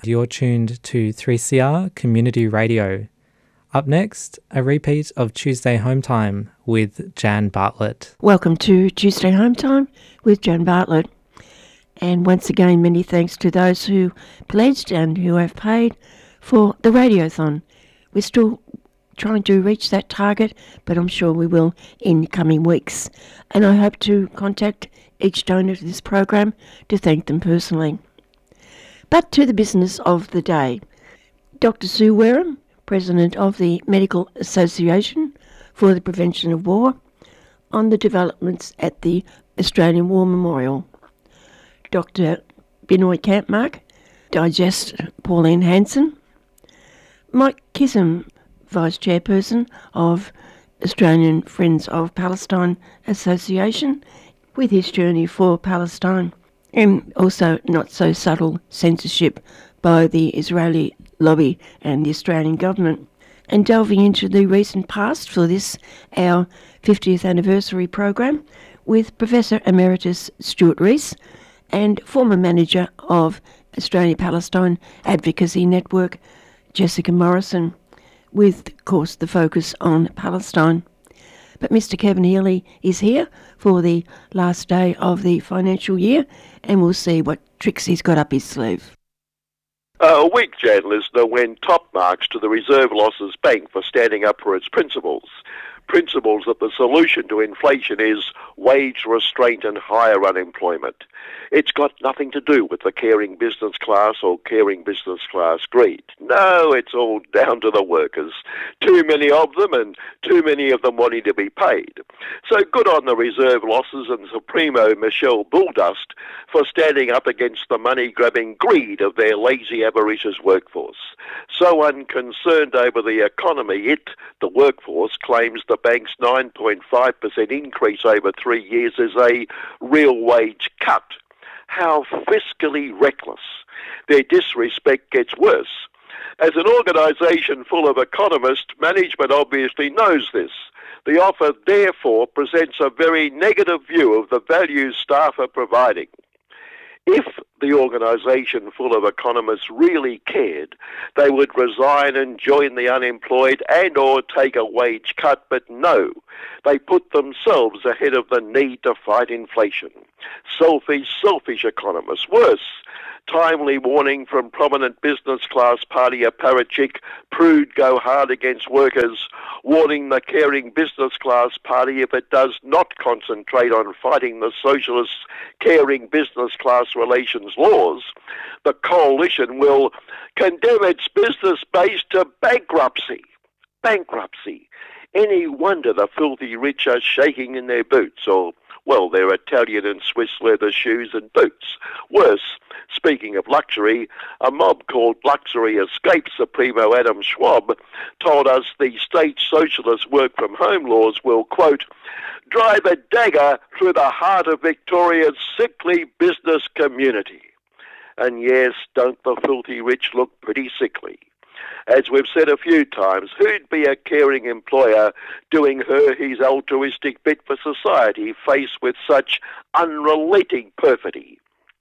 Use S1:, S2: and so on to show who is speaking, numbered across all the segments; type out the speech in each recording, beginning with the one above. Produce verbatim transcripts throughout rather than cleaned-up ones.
S1: You're tuned to three C R Community Radio. Up next, a repeat of Tuesday Home Time with Jan Bartlett.
S2: Welcome to Tuesday Home Time with Jan Bartlett. And once again, many thanks to those who pledged and who have paid for the Radiothon. We're still trying to reach that target, but I'm sure we will in coming weeks. And I hope to contact each donor to this program to thank them personally. But to the business of the day. Doctor Sue Wareham, President of the Medical Association for the Prevention of War, on the developments at the Australian War Memorial. Doctor Binoy Kampmark, Digest Pauline Hanson, Mike Kissam, Vice Chairperson of Australian Friends of Palestine Association, with his journey for Palestine, and also not so subtle censorship by the Israeli lobby and the Australian government. And delving into the recent past for this, our fiftieth anniversary program, with Professor Emeritus Stuart Rees and former manager of Australia-Palestine Advocacy Network, Jessica Morrison, with, of course, the focus on Palestine. But Mister Kevin Healy is here for the last day of the financial year, and we'll see what tricks he's got up his sleeve.
S3: Uh, a week, Jan listener, when top marks to the Reserve Losses Bank for standing up for its principles. Principles that the solution to inflation is wage restraint and higher unemployment. It's got nothing to do with the caring business class or caring business class greed. No, it's all down to the workers. Too many of them and too many of them wanting to be paid. So good on the Reserve Losses and Supremo Michelle Bulldust for standing up against the money-grabbing greed of their lazy avaricious workforce. So unconcerned over the economy, it, the workforce, claims the bank's nine point five percent increase over three years is a real wage cut. How fiscally reckless. Their disrespect gets worse. As an organisation full of economists, management obviously knows this. The offer, therefore, presents a very negative view of the value staff are providing. If the organisation full of economists really cared, they would resign and join the unemployed and or take a wage cut, but no, they put themselves ahead of the need to fight inflation. Selfish, selfish economists. Worse, timely warning from prominent business class party apparatchik Prude go hard against workers, warning the caring business class party if it does not concentrate on fighting the socialists' caring business class relations laws, the coalition will condemn its business base to bankruptcy. Bankruptcy. Any wonder the filthy rich are shaking in their boots, or well, their Italian and Swiss leather shoes and boots. Worse, speaking of luxury, a mob called Luxury Escape Supremo Adam Schwab told us the state socialist work-from-home laws will, quote, drive a dagger through the heart of Victoria's sickly business community. And yes, don't the filthy rich look pretty sickly? As we've said a few times, who'd be a caring employer doing her his altruistic bit for society faced with such unrelenting perfidy?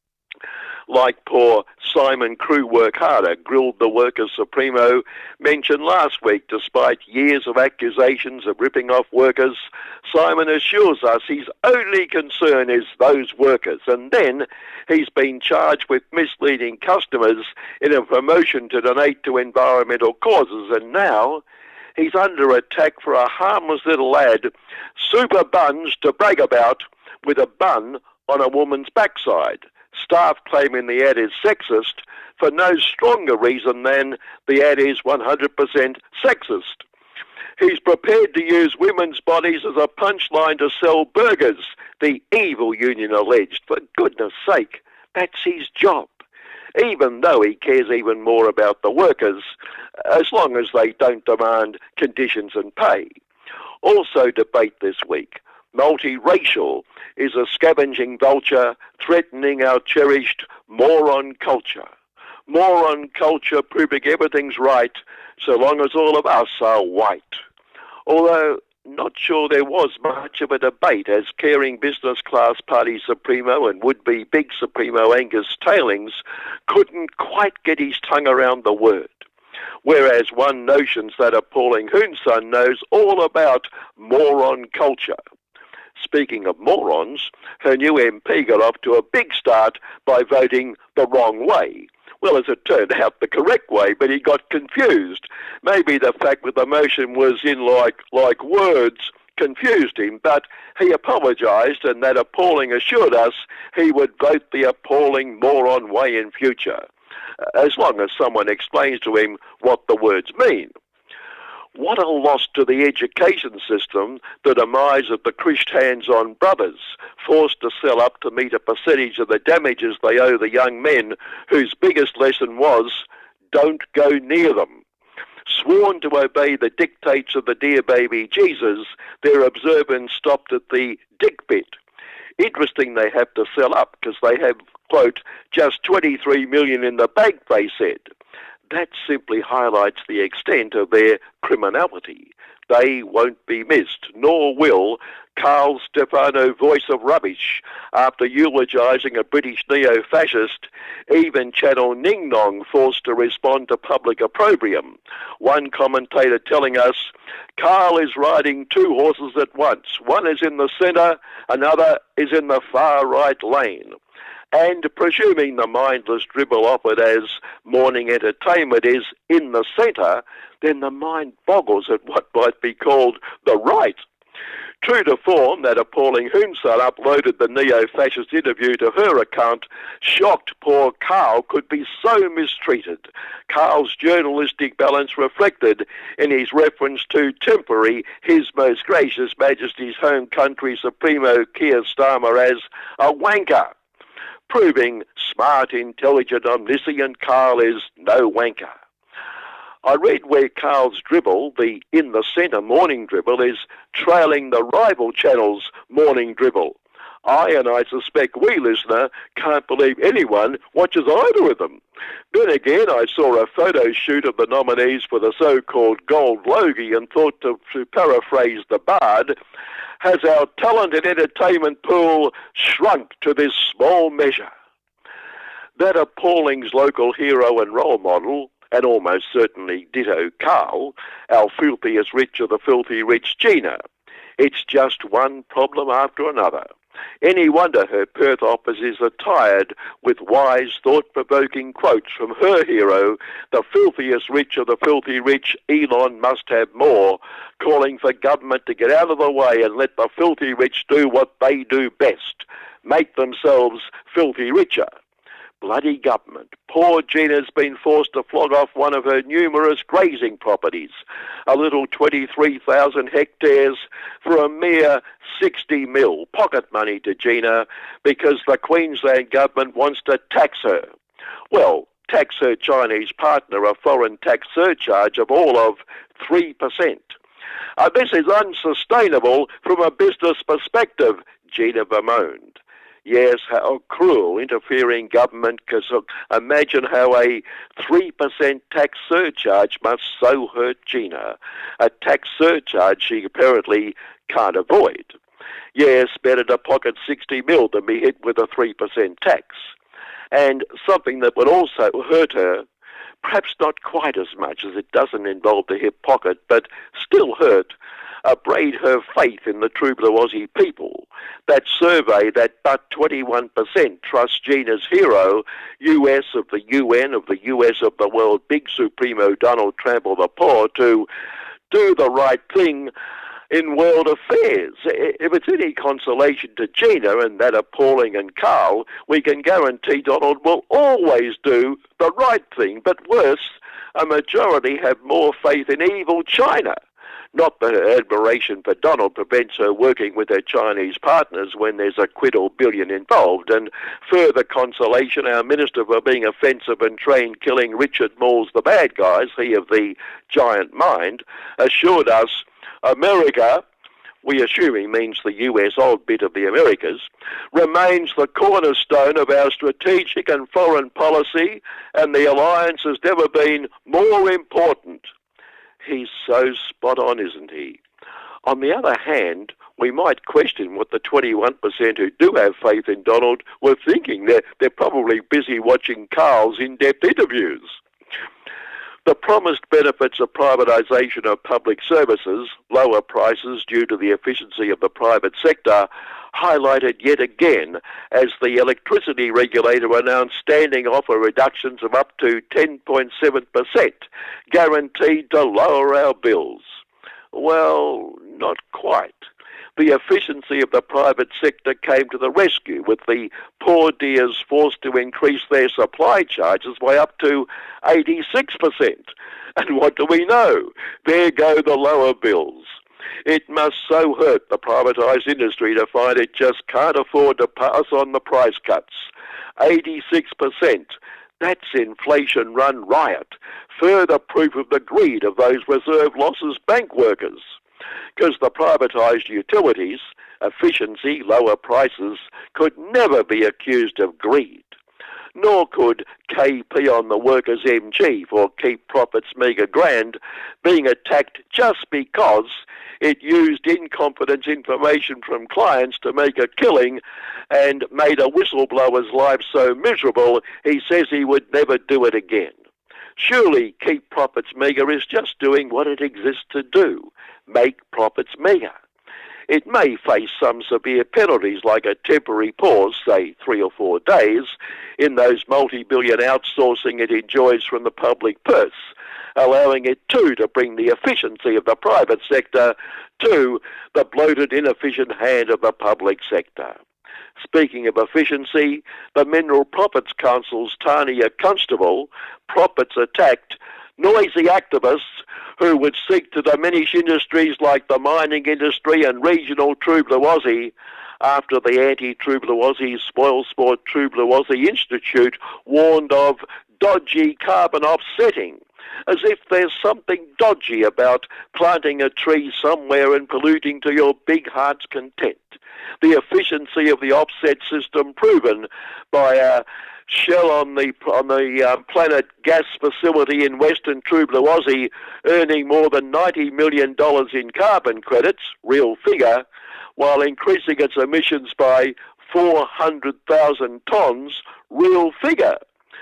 S3: Like poor Simon Crew Work Harder, grilled the Workers Supremo, mentioned last week, despite years of accusations of ripping off workers, Simon assures us his only concern is those workers, and then he's been charged with misleading customers in a promotion to donate to environmental causes, and now he's under attack for a harmless little ad, super buns to brag about, with a bun on a woman's backside. Staff claiming the ad is sexist for no stronger reason than the ad is one hundred percent sexist. He's prepared to use women's bodies as a punchline to sell burgers, the evil union alleged. For goodness sake, that's his job. Even though he cares even more about the workers, as long as they don't demand conditions and pay. Also debate this week. Multiracial is a scavenging vulture threatening our cherished moron culture. Moron culture proving everything's right so long as all of us are white. Although not sure there was much of a debate, as caring business class party supremo and would-be big supremo Angus Tailings couldn't quite get his tongue around the word. Whereas one notions that appalling Hun Sen knows all about moron culture. Speaking of morons, her new M P got off to a big start by voting the wrong way. Well, as it turned out, the correct way, but he got confused. Maybe the fact that the motion was in like, like words confused him, but he apologised, and that appalling assured us he would vote the appalling moron way in future, as long as someone explains to him what the words mean. What a loss to the education system, the demise of the Christ hands-on brothers, forced to sell up to meet a percentage of the damages they owe the young men whose biggest lesson was, don't go near them. Sworn to obey the dictates of the dear baby Jesus, their observance stopped at the dick bit. Interesting they have to sell up, because they have, quote, just twenty-three million in the bank, they said. That simply highlights the extent of their criminality. They won't be missed, nor will Carl Stefano Voice of Rubbish, after eulogising a British neo-fascist, even Channel Ning Nong forced to respond to public opprobrium. One commentator telling us, Carl is riding two horses at once. One is in the centre, another is in the far right lane. And presuming the mindless dribble offered as morning entertainment is in the centre, then the mind boggles at what might be called the right. True to form, that appalling Hun Sen uploaded the neo-fascist interview to her account, shocked poor Carl could be so mistreated. Carl's journalistic balance reflected in his reference to temporary His Most Gracious Majesty's Home Country Supremo Keir Starmer as a wanker, proving smart, intelligent, omniscient Carl is no wanker. I read where Carl's dribble, the in the centre morning dribble, is trailing the rival channel's morning dribble. I, and I suspect we, listener, can't believe anyone watches either of them. Then again, I saw a photo shoot of the nominees for the so-called Gold Logie and thought, to, to paraphrase the Bard, has our talented entertainment pool shrunk to this small measure? That appalling's local hero and role model, and almost certainly ditto Carl, our filthiest rich of the filthy rich, Gina. It's just one problem after another. Any wonder her Perth office is attired with wise, thought-provoking quotes from her hero, the filthiest rich of the filthy rich, Elon must have more, calling for government to get out of the way and let the filthy rich do what they do best, make themselves filthy richer. Bloody government. Poor Gina's been forced to flog off one of her numerous grazing properties, a little twenty-three thousand hectares, for a mere sixty mil, pocket money to Gina, because the Queensland government wants to tax her. Well, tax her Chinese partner a foreign tax surcharge of all of three percent. Uh, this is unsustainable from a business perspective, Gina bemoaned. Yes, how cruel interfering government, because imagine how a three percent tax surcharge must so hurt Gina. A tax surcharge she apparently can't avoid. Yes, better to pocket sixty mil than be hit with a three percent tax. And something that would also hurt her, perhaps not quite as much as it doesn't involve the hip pocket, but still hurt, abrade her faith in the true blue Aussie people. That survey that but twenty-one percent trust Gina's hero, U S of the U N, of the U S of the world, big supremo Donald Trump or the poor, to do the right thing in world affairs. If it's any consolation to Gina and that appalling and Carl, we can guarantee Donald will always do the right thing. But worse, a majority have more faith in evil China. Not that her admiration for Donald prevents her working with her Chinese partners when there's a quid or billion involved. And further consolation, our Minister for being offensive and train-killing Richard Mauls the bad guys, he of the giant mind, assured us America, we assume he means the U S old bit of the Americas, remains the cornerstone of our strategic and foreign policy, and the alliance has never been more important. He's so spot on, isn't he? On the other hand, we might question what the twenty-one percent who do have faith in Donald were thinking. They're, they're probably busy watching Carl's in-depth interviews. The promised benefits of privatisation of public services, lower prices due to the efficiency of the private sector, highlighted yet again as the electricity regulator announced standing offer reductions of up to ten point seven percent, guaranteed to lower our bills. Well, not quite. The efficiency of the private sector came to the rescue, with the poor dears forced to increase their supply charges by up to eighty-six percent. And what do we know? There go the lower bills. It must so hurt the privatised industry to find it just can't afford to pass on the price cuts. eighty-six percent. That's inflation run riot. Further proof of the greed of those reserve losses bank workers. Because the privatised utilities, efficiency, lower prices, could never be accused of greed. Nor could K P on the workers' M G for Keep Profits Mega Grand being attacked just because it used in-confidence information from clients to make a killing and made a whistleblower's life so miserable he says he would never do it again. Surely Keep Profits Mega is just doing what it exists to do, make profits mega. It may face some severe penalties like a temporary pause, say three or four days, in those multi-billion outsourcing it enjoys from the public purse, allowing it too to bring the efficiency of the private sector to the bloated, inefficient hand of the public sector. Speaking of efficiency, the Mineral Profits Council's Tania Constable, Profits attacked noisy activists who would seek to diminish industries like the mining industry and regional True Blue Aussie after the anti-True Blue Aussie Spoil Sport True Blue Aussie Institute warned of dodgy carbon offsetting, as if there's something dodgy about planting a tree somewhere and polluting to your big heart's content. The efficiency of the offset system proven by a Shell on the on the um, Planet Gas facility in Western True Blue Aussie earning more than ninety million dollars in carbon credits, real figure, while increasing its emissions by four hundred thousand tonnes, real figure.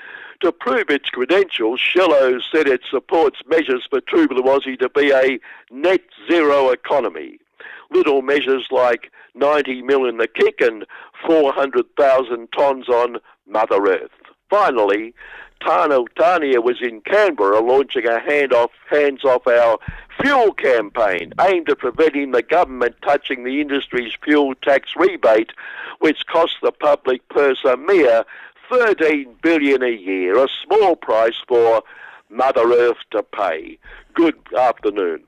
S3: To prove its credentials, Shello said it supports measures for True Blue Aussie to be a net zero economy. Little measures like ninety mil in the kick and four hundred thousand tonnes on Mother Earth. Finally, Tana, Tania was in Canberra launching a hand off, hands off our fuel campaign aimed at preventing the government touching the industry's fuel tax rebate, which costs the public purse a mere thirteen billion dollars a year, a small price for Mother Earth to pay. Good afternoon.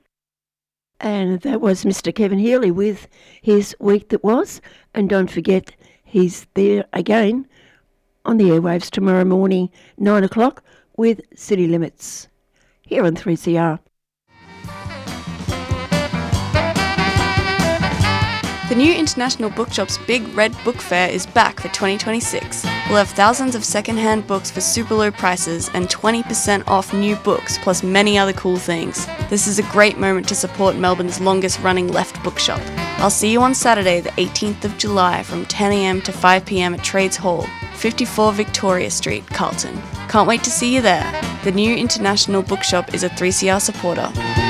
S2: And that was Mister Kevin Healy with his Week That Was. And don't forget, he's there again on the airwaves tomorrow morning, nine o'clock, with City Limits, here on three C R.
S4: The new International Bookshop's Big Red Book Fair is back for twenty twenty-six. We'll have thousands of second-hand books for super low prices and twenty percent off new books, plus many other cool things. This is a great moment to support Melbourne's longest-running left bookshop. I'll see you on Saturday, the eighteenth of July from ten a m to five p m at Trades Hall, fifty-four Victoria Street, Carlton. Can't wait to see you there. The new International Bookshop is a three C R supporter.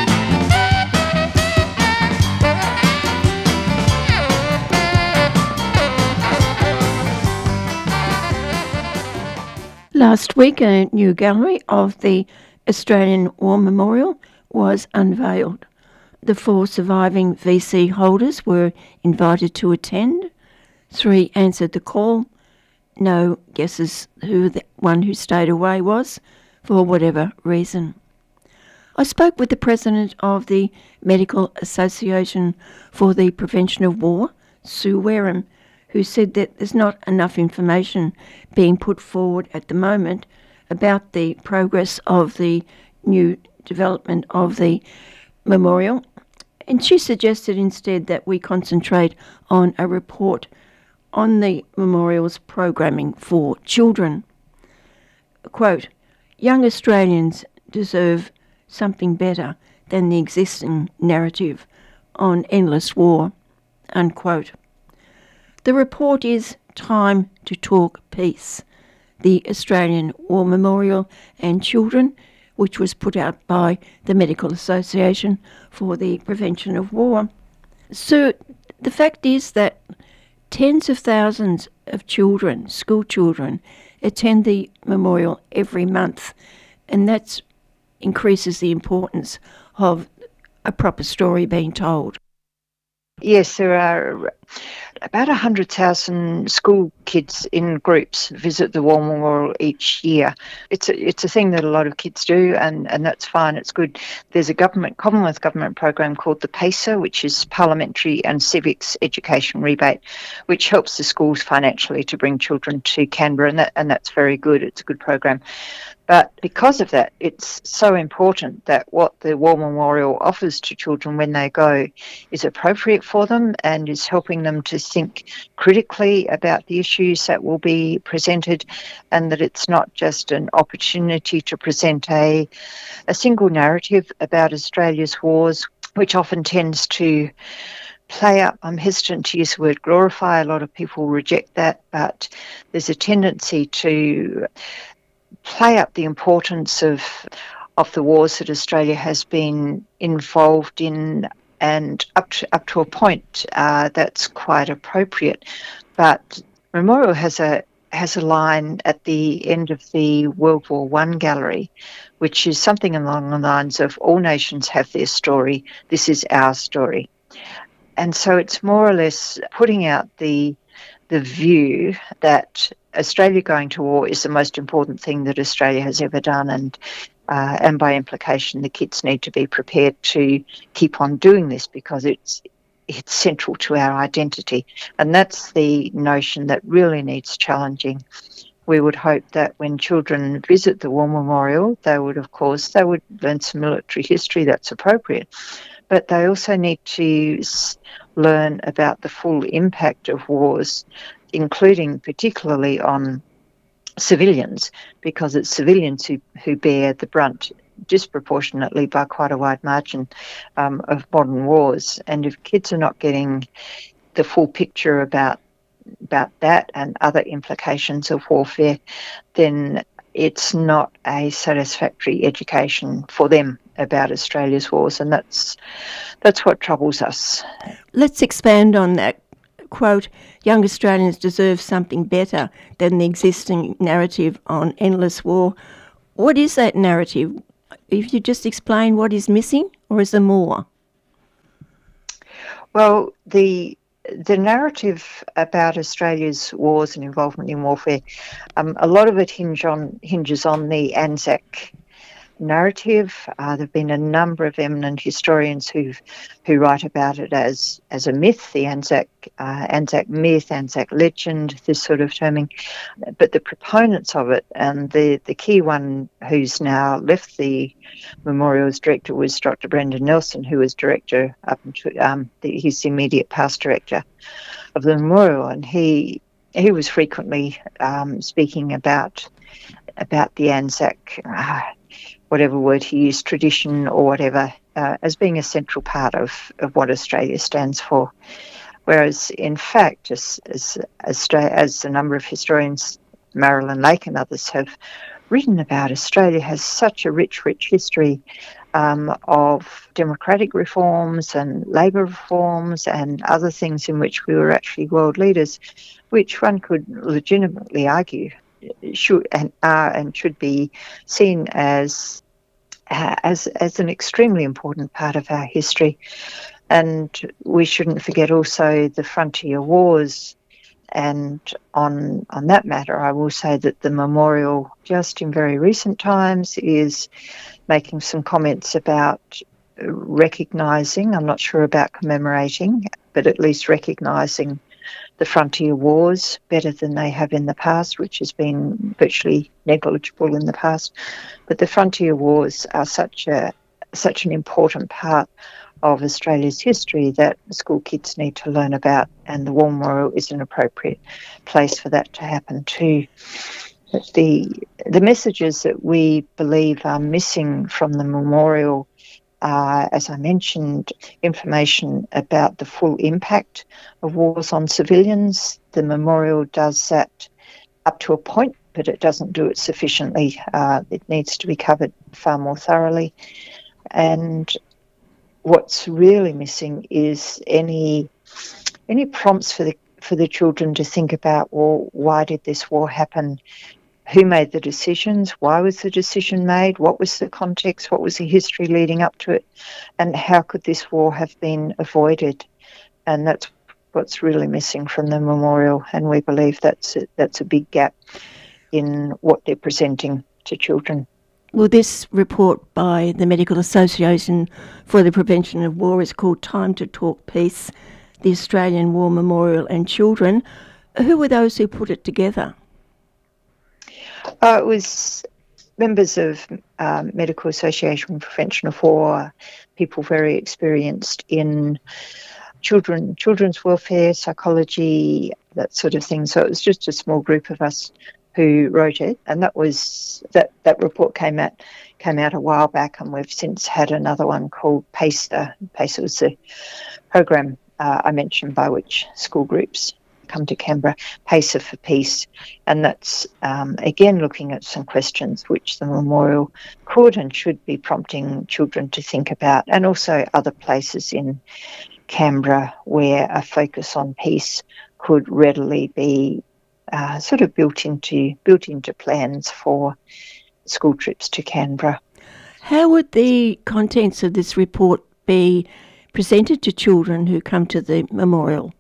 S2: Last week, a new gallery of the Australian War Memorial was unveiled. The four surviving V C holders were invited to attend. Three answered the call. No guesses who the one who stayed away was, for whatever reason. I spoke with the president of the Medical Association for the Prevention of War, Sue Wareham, who said that there's not enough information being put forward at the moment about the progress of the new development of the memorial. And she suggested instead that we concentrate on a report on the memorial's programming for children. Quote, young Australians deserve something better than the existing narrative on Endless War, unquote. The report is Time to Talk Peace, the Australian War Memorial and Children, which was put out by the Medical Association for the Prevention of War. So the fact is that tens of thousands of children, school children, attend the memorial every month, and that increases the importance of a proper story being told.
S5: Yes, there are about one hundred thousand school kids in groups visit the War Memorial each year. It's a, it's a thing that a lot of kids do, and, and that's fine, it's good. There's a government Commonwealth government program called the PACER, which is Parliamentary and Civics Education Rebate, which helps the schools financially to bring children to Canberra, and that and that's very good. It's a good program. But because of that, it's so important that what the War Memorial offers to children when they go is appropriate for them and is helping them to think critically about the issues that will be presented, and that it's not just an opportunity to present a, a single narrative about Australia's wars, which often tends to play up. I'm hesitant to use the word glorify. A lot of people reject that, but there's a tendency to play up the importance of of the wars that Australia has been involved in, and up to, up to a point uh, that's quite appropriate. But Memorial has a has a line at the end of the World War One gallery, which is something along the lines of "All nations have their story. This is our story," and so it's more or less putting out the the view that Australia going to war is the most important thing that Australia has ever done, and uh, and by implication, the kids need to be prepared to keep on doing this because it's it's central to our identity, and that's the notion that really needs challenging. We would hope that when children visit the War Memorial, they would, of course, they would learn some military history. That's appropriate, but they also need to learn about the full impact of wars, including particularly on civilians, because it's civilians who, who bear the brunt disproportionately by quite a wide margin um, of modern wars. And if kids are not getting the full picture about about that and other implications of warfare, then it's not a satisfactory education for them about Australia's wars, and that's that's what troubles us.
S2: Let's expand on that. Quote, young Australians deserve something better than the existing narrative on endless war. What is that narrative? If you just explain what is missing, or is there more?
S5: Well, the the narrative about Australia's wars and involvement in warfare, um, a lot of it hinge on, hinges on the Anzac narrative. Uh, there have been a number of eminent historians who who write about it as as a myth, the Anzac uh, Anzac myth, Anzac legend, this sort of terming. But the proponents of it, and the, the key one who's now left the memorial as director, was Doctor Brendan Nelson, who was director up until um, the, his immediate past director of the memorial, and he he was frequently um, speaking about about the Anzac. Uh, whatever word he used, tradition or whatever, uh, as being a central part of, of what Australia stands for. Whereas, in fact, as, as, as, as a number of historians, Marilyn Lake and others, have written about, Australia has such a rich, rich history um, of democratic reforms and labour reforms and other things in which we were actually world leaders, which one could legitimately argue should and are and should be seen as uh, as as an extremely important part of our history. And we shouldn't forget also the frontier wars. And on on that matter, I will say that the memorial, just in very recent times, is making some comments about recognising, I'm not sure about commemorating, but at least recognising the frontier wars better than they have in the past, which has been virtually negligible in the past. But the frontier wars are such a such an important part of Australia's history that school kids need to learn about, and the War Memorial is an appropriate place for that to happen too. But the the messages that we believe are missing from the memorial uh, as I mentioned, information about the full impact of wars on civilians. The memorial does that up to a point, but it doesn't do it sufficiently. Uh, it needs to be covered far more thoroughly. And what's really missing is any any prompts for the for the children to think about, well, why did this war happen? Who made the decisions? Why was the decision made? What was the context? What was the history leading up to it? And how could this war have been avoided? And that's what's really missing from the memorial. And we believe that's a, that's a big gap in what they're presenting to children.
S2: Well, this report by the Medical Association for the Prevention of War is called Time to Talk Peace, the Australian War Memorial and Children. Who were those who put it together?
S5: Uh, it was members of um, Medical Association for Prevention of War, people very experienced in children, children's welfare, psychology, that sort of thing. So it was just a small group of us who wrote it, and that was that. That report came out came out a while back, and we've since had another one called PACER. PACER was the program uh, I mentioned by which school groups come to Canberra, PACER for Peace, and that's um, again looking at some questions which the memorial could and should be prompting children to think about, and also other places in Canberra where a focus on peace could readily be uh, sort of built into built into plans for school trips to Canberra.
S2: How would the contents of this report be presented to children who come to the memorial?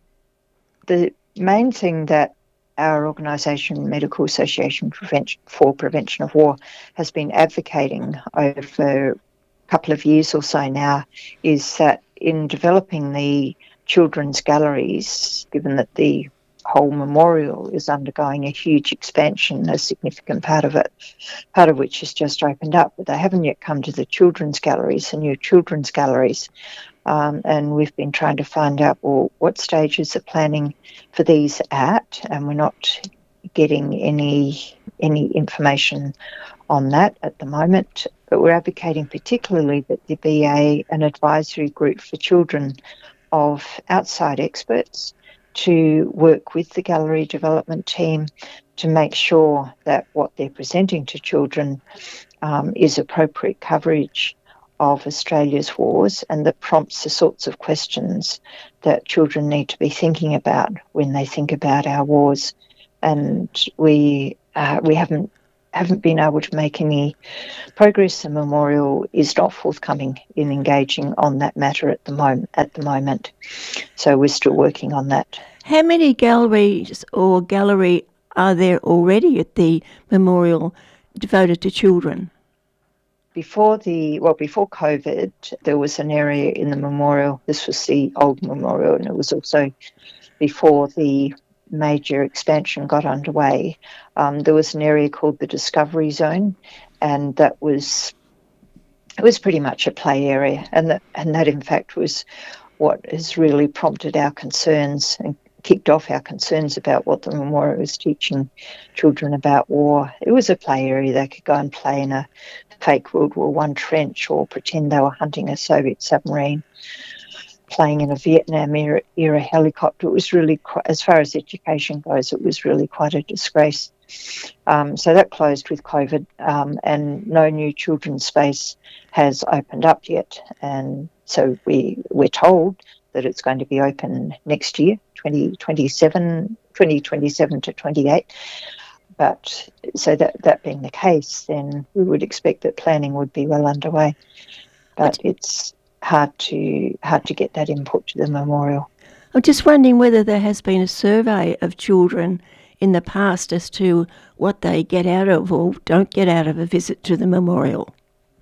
S5: The main thing that our organisation, Medical Association Prevention, for Prevention of War, has been advocating over a couple of years or so now is that in developing the children's galleries, given that the whole memorial is undergoing a huge expansion, a significant part of it, part of which has just opened up, but they haven't yet come to the children's galleries, the new children's galleries. Um, and we've been trying to find out, well, what stages are planning for these at, and we're not getting any any information on that at the moment. But we're advocating particularly that there be a, an advisory group for children of outside experts to work with the gallery development team to make sure that what they're presenting to children um, is appropriate coverage of Australia's wars, and that prompts the sorts of questions that children need to be thinking about when they think about our wars. And we uh, we haven't haven't been able to make any progress. The memorial is not forthcoming in engaging on that matter at the moment. At the moment, so we're still working on that.
S2: How many galleries or gallery are there already at the memorial devoted to children?
S5: Before the well, before COVID, there was an area in the memorial. This was the old memorial, and it was also before the major expansion got underway. Um, there was an area called the Discovery Zone, and that was it was pretty much a play area, and that and that in fact was what has really prompted our concerns and kicked off our concerns about what the memorial was teaching children about war. It was a play area. They could go and play in a fake World War One trench or pretend they were hunting a Soviet submarine, playing in a Vietnam era, era helicopter. It was really, quite, as far as education goes, it was really quite a disgrace. Um, so that closed with COVID, um, and no new children's space has opened up yet. And so we, we're told that it's going to be open next year, twenty twenty-seven, twenty twenty-seven to twenty-eight. But so that, that being the case, then we would expect that planning would be well underway. But it's hard to hard to get that input to the memorial.
S2: I'm just wondering whether there has been a survey of children in the past as to what they get out of or don't get out of a visit to the memorial.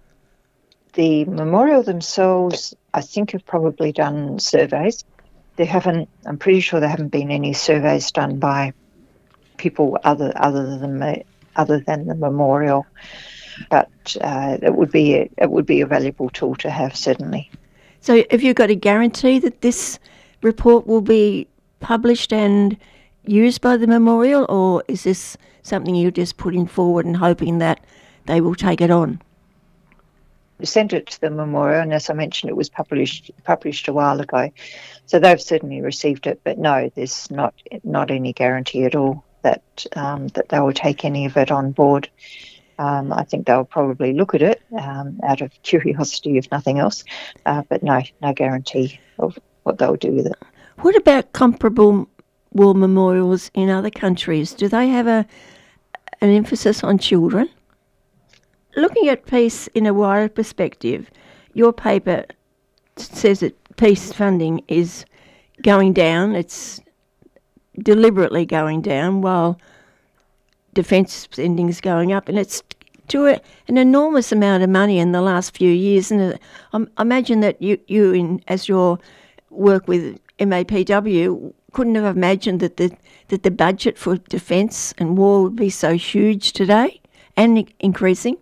S5: The memorial themselves, I think, have probably done surveys. There haven't, I'm pretty sure there haven't been any surveys done by people other other than other than the memorial, but uh, it would be a, it would be a valuable tool to have, certainly.
S2: So, have you got a guarantee that this report will be published and used by the memorial, or is this something you're just putting forward and hoping that they will take it on?
S5: sent it to the memorial, and as I mentioned, it was published published a while ago. So they've certainly received it, but no, there's not not any guarantee at all that um, that they will take any of it on board. Um, I think they'll probably look at it um, out of curiosity, if nothing else, uh, but no, no guarantee of what they'll do with it.
S2: What about comparable war memorials in other countries? Do they have a an emphasis on children? Looking at peace in a wider perspective, your paper says that peace funding is going down. It's deliberately going down while defence spending is going up, and it's to a, an enormous amount of money in the last few years. And I imagine that you, you in as your work with M A P W, couldn't have imagined that the that the budget for defence and war would be so huge today and increasing.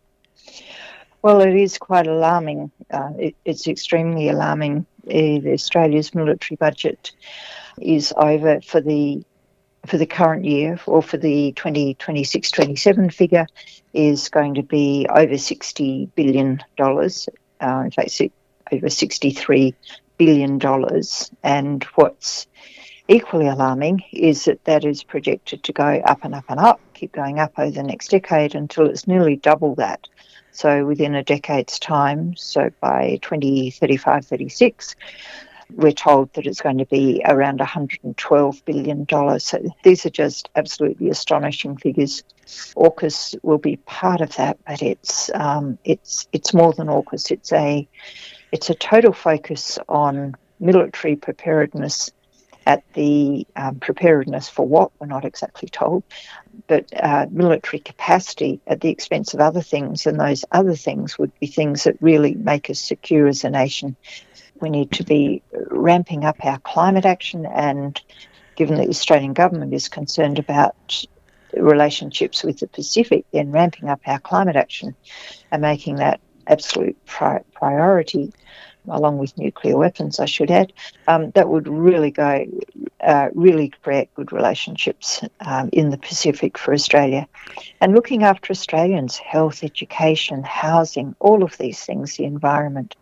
S5: Well, it is quite alarming. Uh, it, it's extremely alarming. Uh, Australia's military budget is over for the for the current year, or for the twenty twenty-six twenty-seven figure, is going to be over sixty billion dollars. Uh, in fact, over sixty-three billion dollars. And what's equally alarming is that that is projected to go up and up and up, keep going up over the next decade until it's nearly double that. So within a decade's time, so by twenty thirty-five thirty-six, we're told that it's going to be around one hundred twelve billion dollars. So these are just absolutely astonishing figures. AUKUS will be part of that, but it's um, it's it's more than AUKUS. It's a it's a total focus on military preparedness. At the um, preparedness for what, we're not exactly told, but uh, military capacity at the expense of other things, and those other things would be things that really make us secure as a nation. We need to be ramping up our climate action, and given that the Australian government is concerned about relationships with the Pacific, then ramping up our climate action and making that absolute pri- priority, along with nuclear weapons, I should add, um, that would really go, uh, really create good relationships um, in the Pacific for Australia. And looking after Australians, health, education, housing, all of these things, the environment,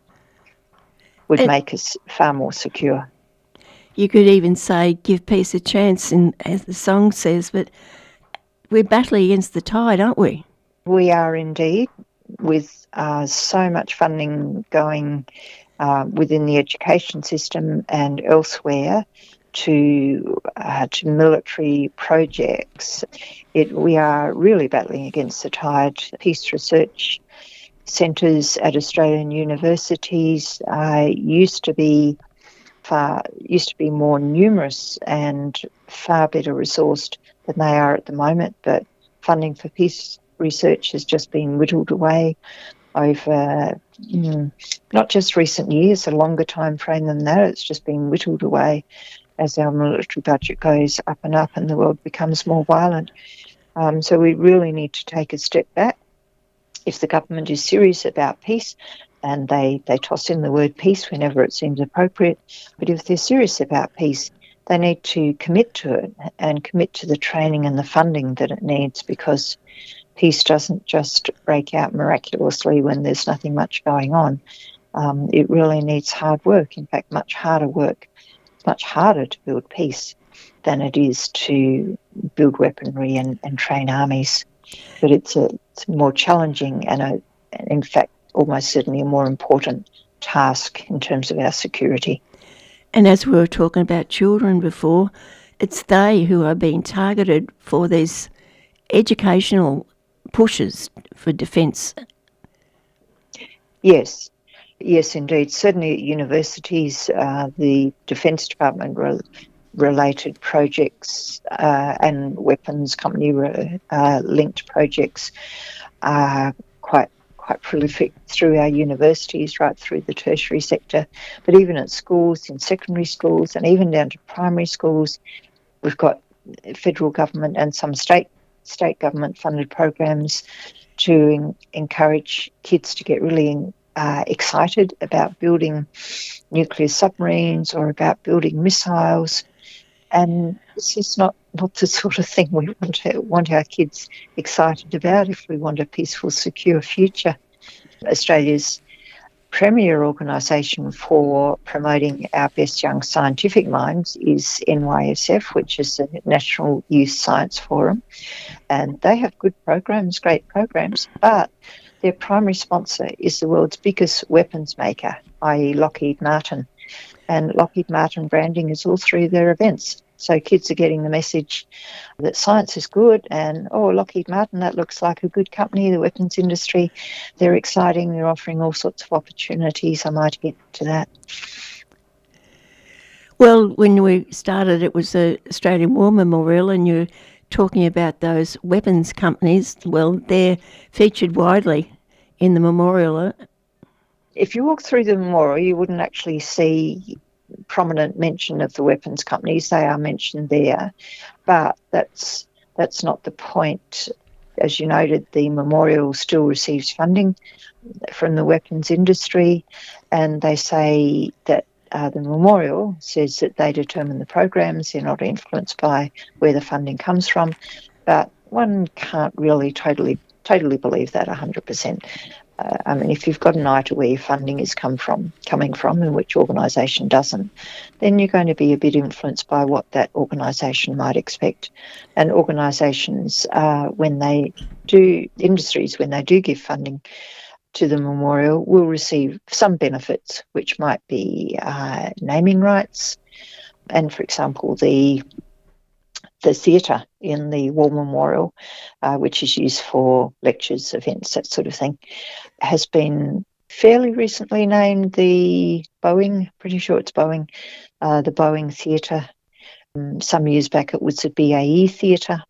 S5: would and make us far more secure.
S2: You could even say, give peace a chance, in, as the song says, but we're battling against the tide, aren't we?
S5: We are indeed, with uh, so much funding going Uh, within the education system and elsewhere to uh, to military projects. It, we are really battling against the tide. Peace research centres at Australian universities uh, used to be far used to be more numerous and far better resourced than they are at the moment, but funding for peace research has just been whittled away over mm, not just recent years, a longer time frame than that. It's just been whittled away as our military budget goes up and up and the world becomes more violent. Um, so we really need to take a step back. If the government is serious about peace, and they, they toss in the word peace whenever it seems appropriate, but if they're serious about peace, they need to commit to it and commit to the training and the funding that it needs, because peace doesn't just break out miraculously when there's nothing much going on. Um, it really needs hard work, in fact, much harder work. It's much harder to build peace than it is to build weaponry and, and train armies. But it's a, it's a more challenging and, a, in fact, almost certainly a more important task in terms of our security.
S2: And as we were talking about children before, it's they who are being targeted for these educational pushes for defence.
S5: Yes, yes, indeed. Certainly at universities, uh, the Defence Department re- related projects uh, and weapons company re- uh, linked projects are quite quite prolific through our universities, right through the tertiary sector. But even at schools, in secondary schools, and even down to primary schools, we've got federal government and some state state government funded programs to en- encourage kids to get really uh, excited about building nuclear submarines or about building missiles. And this is not, not the sort of thing we want to want our kids excited about if we want a peaceful, secure future. Australia's premier organisation for promoting our best young scientific minds is N Y S F, which is the National Youth Science Forum, and they have good programs, great programs, but their primary sponsor is the world's biggest weapons maker, that is. Lockheed Martin, and Lockheed Martin branding is all through their events. So kids are getting the message that science is good and, oh, Lockheed Martin, that looks like a good company, the weapons industry. They're exciting. They're offering all sorts of opportunities. I might get to that.
S2: Well, when we started, it was the Australian War Memorial, and you're talking about those weapons companies. Well, they're featured widely in the memorial.
S5: If you walk through the memorial, you wouldn't actually see prominent mention of the weapons companies. They are mentioned there, but that's that's not the point. As you noted, the memorial still receives funding from the weapons industry, and they say that uh, the memorial says that they determine the programs. They're not influenced by where the funding comes from, but one can't really totally totally believe that one hundred percent. Uh, I mean, if you've got an eye to where your funding is come from, coming from and which organisation doesn't, then you're going to be a bit influenced by what that organisation might expect. And organisations, uh, when they do, industries, when they do give funding to the memorial, will receive some benefits, which might be uh, naming rights. And, for example, the the theatre in the War Memorial, uh, which is used for lectures, events, that sort of thing, has been fairly recently named the Boeing, pretty sure it's Boeing, uh, the Boeing Theatre. Um, some years back it was the B A E Theatre,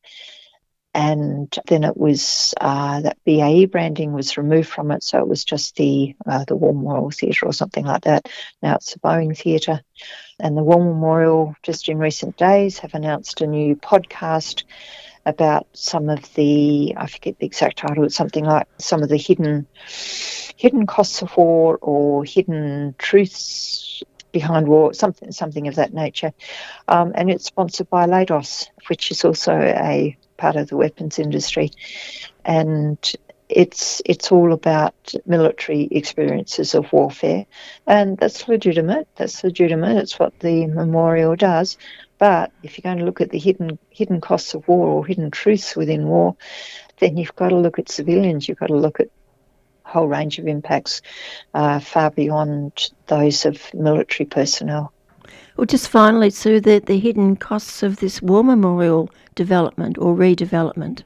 S5: and then it was, uh, that B A E branding was removed from it, so it was just the uh, the War Memorial Theatre or something like that. Now it's the Boeing Theatre. And the War Memorial, just in recent days, have announced a new podcast about some of the, I forget the exact title, it's something like some of the hidden hidden costs of war or hidden truths behind war, something something of that nature. Um, and it's sponsored by Leidos, which is also a part of the weapons industry. And It's it's all about military experiences of warfare, and that's legitimate. That's legitimate. It's what the memorial does. But if you're going to look at the hidden hidden costs of war or hidden truths within war, then you've got to look at civilians. You've got to look at a whole range of impacts uh, far beyond those of military personnel.
S2: Well, just finally, Sue, the, the hidden costs of this war memorial development or redevelopment.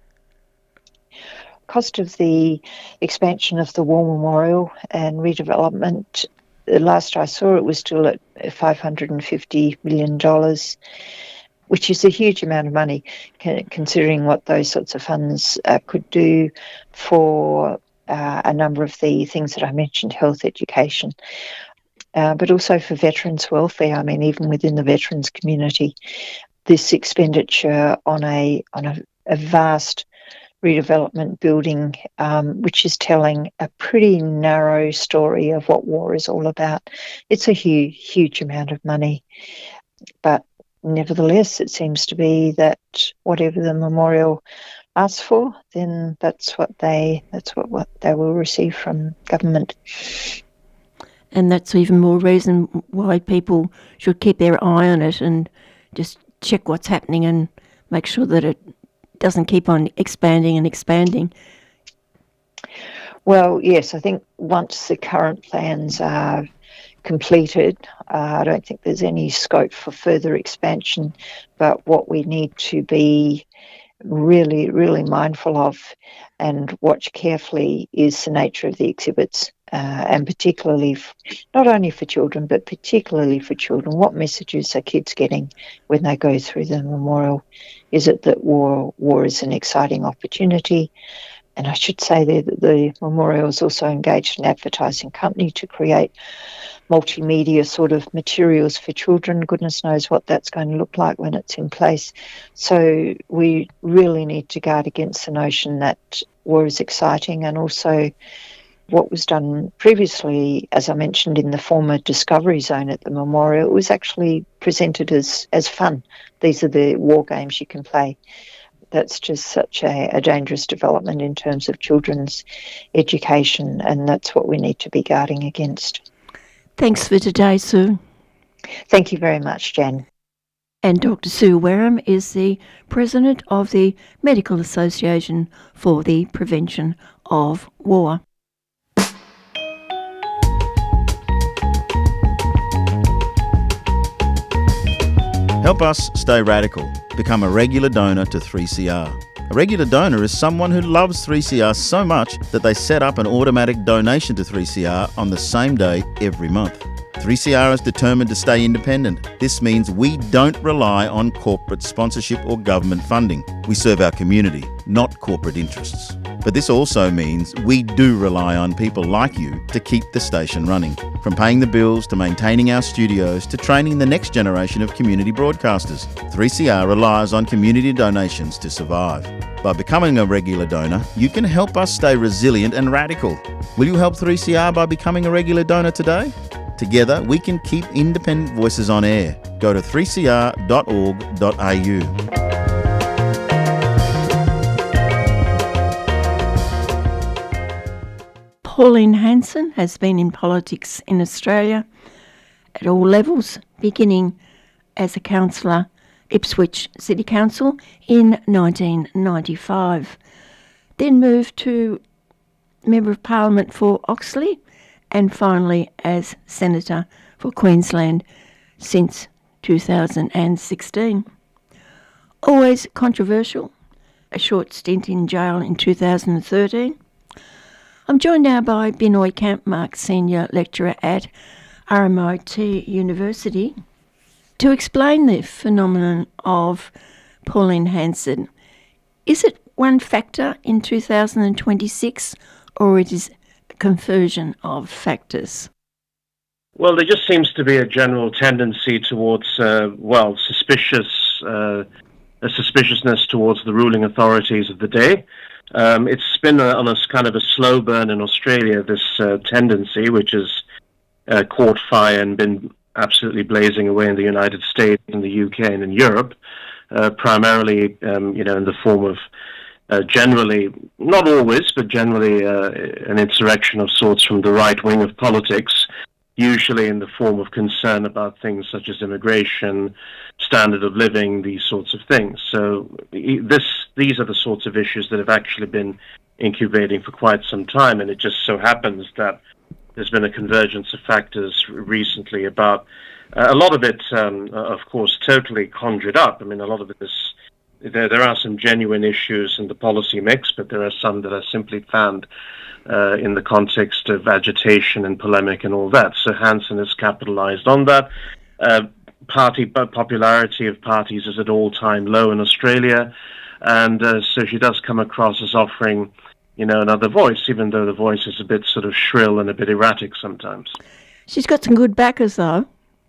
S5: Cost of the expansion of the War Memorial and redevelopment, the last I saw it was still at five hundred fifty million dollars, which is a huge amount of money considering what those sorts of funds uh, could do for uh, a number of the things that I mentioned, health, education, uh, but also for veterans' welfare. I mean, even within the veterans community, this expenditure on a on a, a vast redevelopment building, um, which is telling a pretty narrow story of what war is all about. It's a huge, huge amount of money. But nevertheless, it seems to be that whatever the memorial asks for, then that's what they that's what, what they will receive from government.
S2: And that's even more reason why people should keep their eye on it and just check what's happening and make sure that it doesn't keep on expanding and expanding.
S5: Well, yes, I think once the current plans are completed, uh, I don't think there's any scope for further expansion, but what we need to be really, really mindful of and watch carefully is the nature of the exhibits, uh, and particularly, f- not only for children, but particularly for children. What messages are kids getting when they go through the memorial? Is it that war, war is an exciting opportunity? And I should say there that the memorial is also engaged an advertising company to create multimedia sort of materials for children. Goodness knows what that's going to look like when it's in place. So we really need to guard against the notion that war is exciting, and also what was done previously, as I mentioned, in the former Discovery Zone at the memorial, it was actually presented as, as fun. These are the war games you can play. that's just such a, a dangerous development in terms of children's education, and that's what we need to be guarding against.
S2: Thanks for today, Sue.
S5: Thank you very much, Jan.
S2: And Doctor Sue Wareham is the President of the Medical Association for the Prevention of War.
S6: Help us stay radical. Become a regular donor to three C R. A regular donor is someone who loves three C R so much that they set up an automatic donation to three C R on the same day every month. three C R is determined to stay independent. This means we don't rely on corporate sponsorship or government funding. We serve our community, not corporate interests. But this also means we do rely on people like you to keep the station running. From paying the bills to maintaining our studios to training the next generation of community broadcasters, three C R relies on community donations to survive. By becoming a regular donor, you can help us stay resilient and radical. Will you help three C R by becoming a regular donor today? Together, we can keep independent voices on air. Go to three c r dot org dot a u.
S2: Pauline Hanson has been in politics in Australia at all levels, beginning as a councillor, Ipswich City Council, in nineteen ninety-five. Then moved to Member of Parliament for Oxley, and finally as Senator for Queensland since two thousand sixteen. Always controversial, a short stint in jail in two thousand thirteen. I'm joined now by Binoy Kampmark, Senior Lecturer at R M I T University, to explain the phenomenon of Pauline Hanson. Is it one factor in two thousand twenty-six, or it is a conversion of factors?
S7: Well, there just seems to be a general tendency towards, uh, well, suspicious, uh, a suspiciousness towards the ruling authorities of the day. Um, it's been a, on a kind of a slow burn in Australia, this uh, tendency, which has uh, caught fire and been absolutely blazing away in the United States, in the U K, and in Europe, uh, primarily, um, you know, in the form of uh, generally, not always, but generally uh, an insurrection of sorts from the right wing of politics, usually in the form of concern about things such as immigration, standard of living, these sorts of things. So this, these are the sorts of issues that have actually been incubating for quite some time, and it just so happens that there's been a convergence of factors recently about, uh, a lot of it, um, of course, totally conjured up. I mean, a lot of it is, there, there are some genuine issues in the policy mix, but there are some that are simply found uh, in the context of agitation and polemic and all that. So Hanson has capitalized on that. Uh, party popularity of parties is at all-time low in Australia, and uh, so she does come across as offering, you know, another voice, even though the voice is a bit sort of shrill and a bit erratic sometimes.
S2: She's got some good backers, though.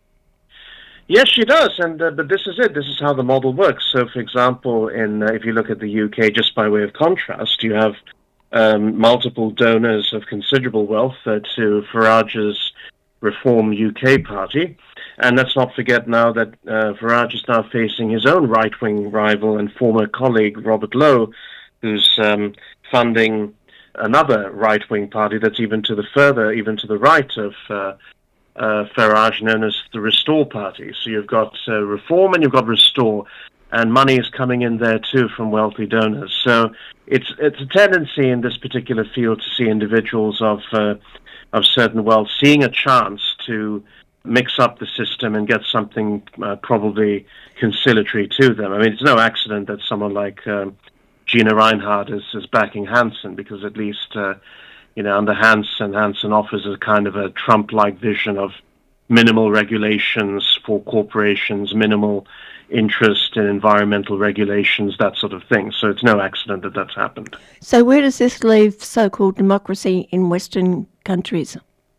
S7: Yes, she does, and uh, but this is it. This is how the model works. So, for example, in uh, if you look at the U K, just by way of contrast, you have um, multiple donors of considerable wealth uh, to Farage's Reform U K party. And let's not forget now that uh, Farage is now facing his own right-wing rival and former colleague, Robert Lowe, who's um, funding another right-wing party that's even to the further, even to the right of uh, uh, Farage, known as the Restore Party. So you've got uh, Reform and you've got Restore, and money is coming in there too from wealthy donors. So it's it's a tendency in this particular field to see individuals of uh, of certain wealth seeing a chance to mix up the system and get something uh, probably conciliatory to them. I mean, it's no accident that someone like um, Gina Rinehart is, is backing Hanson, because at least, uh, you know, under Hanson, Hanson offers a kind of a Trump-like vision of minimal regulations for corporations, minimal interest in environmental regulations, that sort of thing. So it's no accident that that's happened.
S2: So where does this leave so-called democracy in Western countries?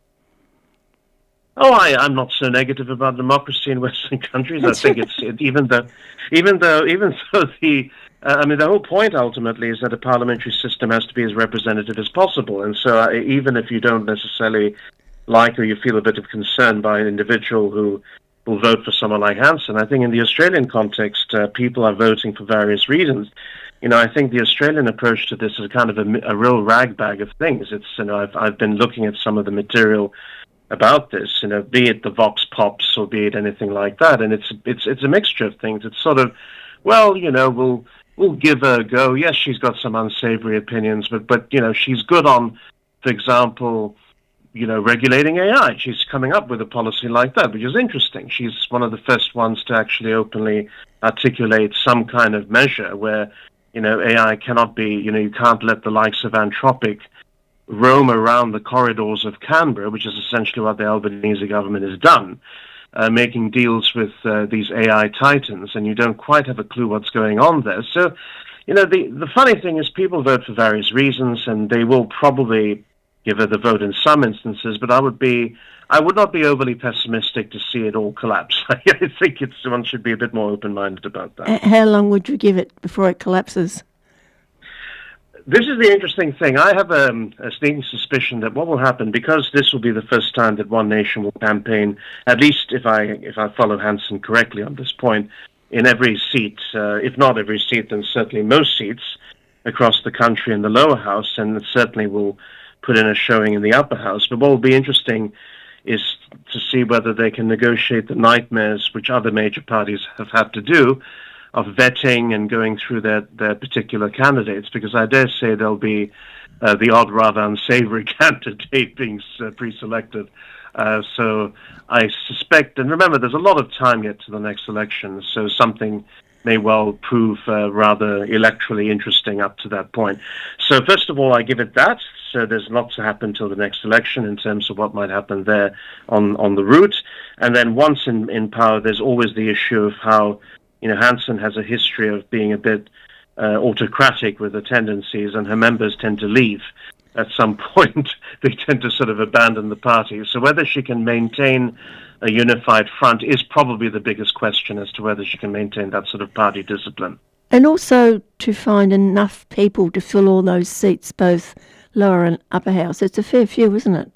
S7: Oh, I, I'm not so negative about democracy in Western countries. I think it's it, even though, even though, even though the, uh, I mean, the whole point ultimately is that a parliamentary system has to be as representative as possible. And so, uh, even if you don't necessarily like or you feel a bit of concern by an individual who will vote for someone like Hanson, I think in the Australian context, uh, people are voting for various reasons. you know, I think the Australian approach to this is kind of a, a real ragbag of things. It's, you know, I've, I've been looking at some of the material about this, you know, be it the Vox Pops or be it anything like that, and it's it's it's a mixture of things. It's sort of, well, you know, we'll we'll give her a go. Yes, she's got some unsavory opinions, but but you know, she's good on, for example, you know, regulating A I. She's coming up with a policy like that, which is interesting. She's one of the first ones to actually openly articulate some kind of measure where, you know, A I cannot be, you know, you can't let the likes of Anthropic roam around the corridors of Canberra, which is essentially what the Albanese government has done, uh, making deals with uh, these A I titans, and you don't quite have a clue what's going on there. So, you know, the, the funny thing is people vote for various reasons, and they will probably give her the vote in some instances, but I would be, I would not be overly pessimistic to see it all collapse. I think it's, one should be a bit more open-minded about that.
S2: How long would you give it before it collapses?
S7: This is the interesting thing. I have um, a sneaking suspicion that what will happen, because this will be the first time that One Nation will campaign, at least if I if I follow Hanson correctly on this point, in every seat, uh, if not every seat, then certainly most seats across the country in the lower house, and it certainly will put in a showing in the upper house. But what will be interesting is to see whether they can negotiate the nightmares which other major parties have had to do of vetting and going through their, their particular candidates, because I dare say there'll be uh, the odd, rather unsavory candidate being uh, pre-selected. Uh, so I suspect, and remember, there's a lot of time yet to the next election, so something may well prove uh, rather electorally interesting up to that point. So first of all, I give it that. So there's lots to happen till the next election in terms of what might happen there on, on the route. And then once in, in power, there's always the issue of how, you know, Hanson has a history of being a bit uh, autocratic with the tendencies, and her members tend to leave. At some point, they tend to sort of abandon the party. So whether she can maintain a unified front is probably the biggest question as to whether she can maintain that sort of party discipline.
S2: And also to find enough people to fill all those seats, both lower and upper house. It's a fair few, isn't it?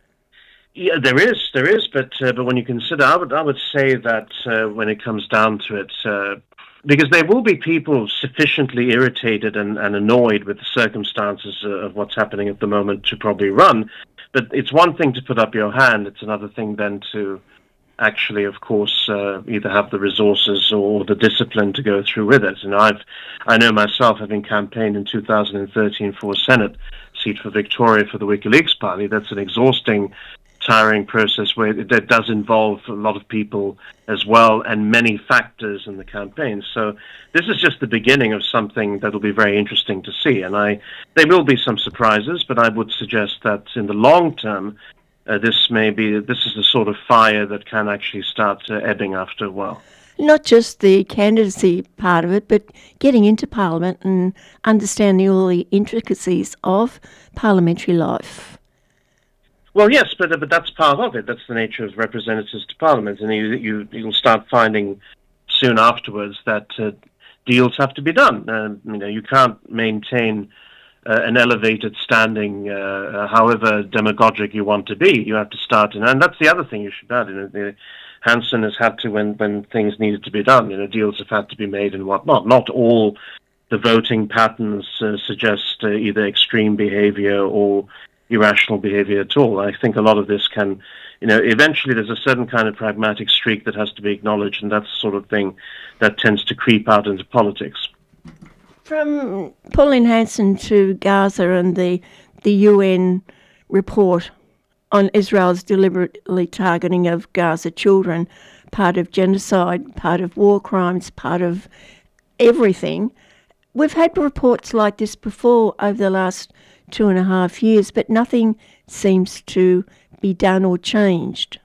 S7: Yeah, there is, there is, but uh, but when you consider, I would I would say that uh, when it comes down to it, uh, because there will be people sufficiently irritated and, and annoyed with the circumstances uh, of what's happening at the moment to probably run, but it's one thing to put up your hand, it's another thing then to actually, of course, uh, either have the resources or the discipline to go through with it. And I've, I know myself, having campaigned in two thousand thirteen for a Senate seat for Victoria for the WikiLeaks party, that's an exhausting, tiring process where it, it does involve a lot of people as well and many factors in the campaign. So this is just the beginning of something that will be very interesting to see. And I, there will be some surprises, but I would suggest that in the long term, uh, this may be, this is the sort of fire that can actually start uh, ebbing after a while.
S2: Not just the candidacy part of it, but getting into Parliament and understanding all the intricacies of parliamentary life.
S7: Well, yes, but but that's part of it. That's the nature of representatives to Parliament, and you you you'll start finding soon afterwards that uh, deals have to be done. Uh, you know, you can't maintain uh, an elevated standing, uh, however demagogic you want to be. You have to start, and, and that's the other thing you should add. You know, the, Hanson has had to, when when things needed to be done, you know, deals have had to be made and whatnot. Not all the voting patterns uh, suggest uh, either extreme behaviour or irrational behavior at all. I think a lot of this can, you know, eventually there's a certain kind of pragmatic streak that has to be acknowledged, and that's the sort of thing that tends to creep out into politics.
S2: From Pauline Hanson to Gaza and the the U N report on Israel's deliberately targeting of Gaza children, part of genocide, part of war crimes, part of everything. We've had reports like this before over the last two and a half years, but nothing seems to be done or changed.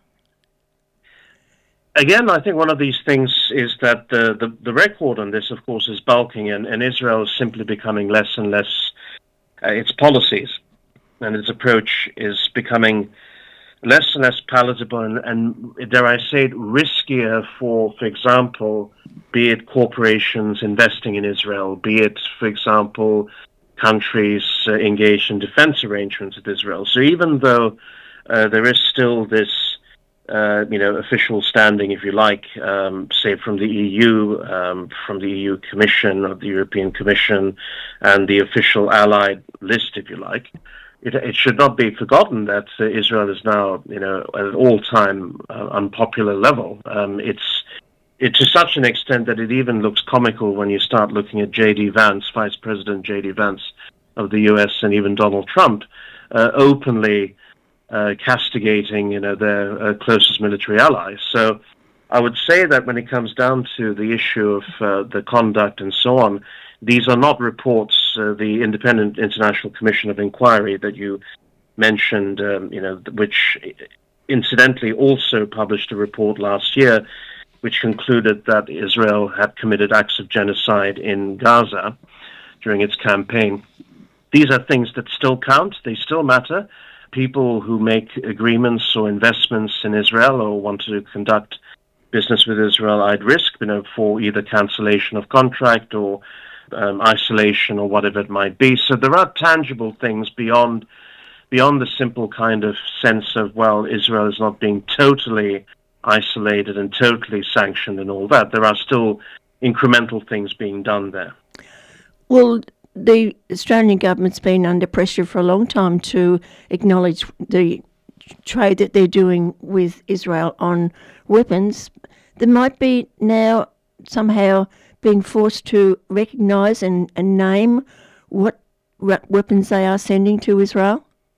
S7: Again, I think one of these things is that the, the, the record on this, of course, is bulking, and, and Israel is simply becoming less and less uh, its policies, and its approach is becoming less and less palatable and, and, dare I say it, riskier for, for example, be it corporations investing in Israel, be it, for example, countries uh, engaged in defense arrangements with Israel. So even though uh, there is still this uh, you know, official standing, if you like, um, say from the E U, um, from the E U Commission or the European Commission, and the official allied list, if you like. It, it should not be forgotten that uh, Israel is now, you know, at an all-time uh, unpopular level. Um, it's it, to such an extent that it even looks comical when you start looking at J D Vance, Vice President J D Vance of the U S, and even Donald Trump uh, openly uh, castigating, you know, their uh, closest military allies. So I would say that when it comes down to the issue of uh, the conduct and so on, these are not reports. Uh, the Independent International Commission of Inquiry that you mentioned, um, you know, which incidentally also published a report last year, which concluded that Israel had committed acts of genocide in Gaza during its campaign. These are things that still count. They still matter. People who make agreements or investments in Israel or want to conduct business with Israel are at risk, you know, for either cancellation of contract or Um, isolation or whatever it might be. So there are tangible things beyond beyond the simple kind of sense of, well, Israel is not being totally isolated and totally sanctioned and all that. There are still incremental things being done there.
S2: Well, the Australian government's been under pressure for a long time to acknowledge the trade that they're doing with Israel on weapons. There might be now somehow being forced to recognise and, and name what weapons they are sending to Israel?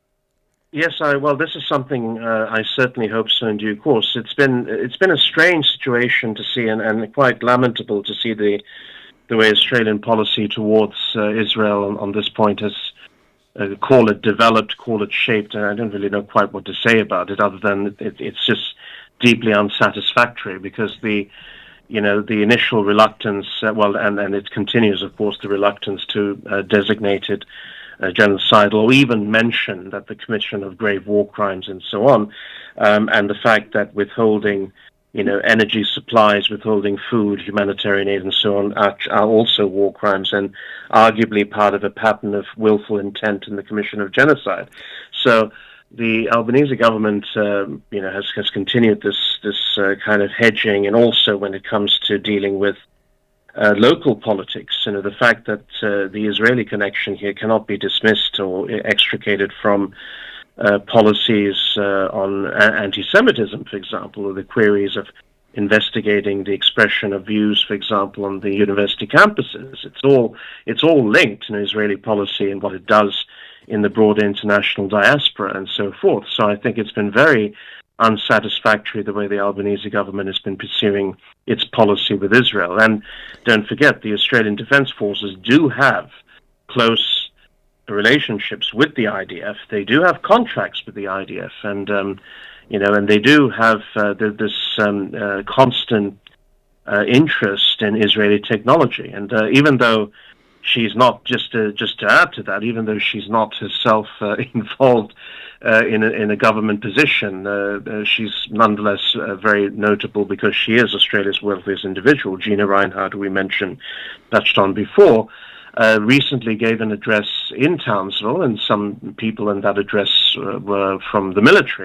S7: Yes, I, well, this is something uh, I certainly hope so in due course. It's been it's been a strange situation to see, and, and quite lamentable to see the the way Australian policy towards uh, Israel on, on this point has, uh, call it developed, call it shaped, and I don't really know quite what to say about it, other than it, it's just deeply unsatisfactory, because the you know, the initial reluctance, uh, well, and, and it continues, of course, the reluctance to uh, designate it uh, genocidal, or even mention that the commission of grave war crimes and so on, um, and the fact that withholding, you know, energy supplies, withholding food, humanitarian aid and so on are, are also war crimes, and arguably part of a pattern of willful intent in the commission of genocide. So the Albanese government, um, you know, has, has continued this this uh, kind of hedging, and also when it comes to dealing with uh, local politics, you know, the fact that uh, the Israeli connection here cannot be dismissed or extricated from uh, policies uh, on anti-Semitism, for example, or the queries of investigating the expression of views, for example, on the university campuses. It's all it's all linked in Israeli policy and what it does in the broader international diaspora and so forth. So I think it's been very unsatisfactory the way the Albanese government has been pursuing its policy with Israel. And don't forget, the Australian Defence Forces do have close relationships with the I D F. They do have contracts with the I D F, and um, you know, and they do have uh, this um, uh, constant uh, interest in Israeli technology. And uh, even though she's not, just to, just to add to that, even though she's not herself uh, involved uh, in, a, in a government position, uh, uh, she's nonetheless uh, very notable because she is Australia's wealthiest individual. Gina Rinehart, who we mentioned, touched on before, uh, recently gave an address in Townsville, and some people in that address uh, were from the military.